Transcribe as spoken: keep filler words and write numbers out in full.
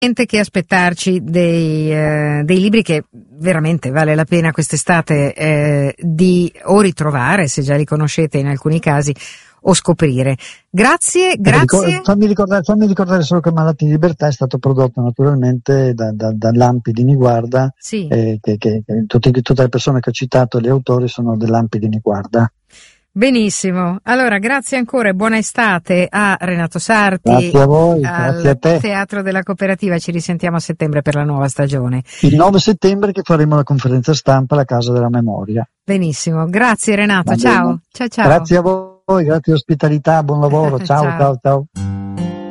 che aspettarci dei, eh, dei libri che veramente vale la pena quest'estate eh, di o ritrovare, se già li conoscete in alcuni casi, o scoprire. Grazie, grazie. Eh, fammi, ricordare, fammi ricordare solo che Malati di Libertà è stato prodotto naturalmente da, da, da Lampi di Niguarda, sì. eh, che, che, che tutte, tutte le persone che ho citato, gli autori, sono dei Lampi di Niguarda. Benissimo, allora grazie ancora e buona estate a Renato Sarti. Grazie a voi, al grazie a te. Teatro della Cooperativa, ci risentiamo a settembre per la nuova stagione. Il nove settembre che faremo la conferenza stampa alla Casa della Memoria. Benissimo, grazie Renato, ciao. Ciao ciao. Grazie a voi, grazie ospitalità, buon lavoro, ciao ciao ciao. ciao.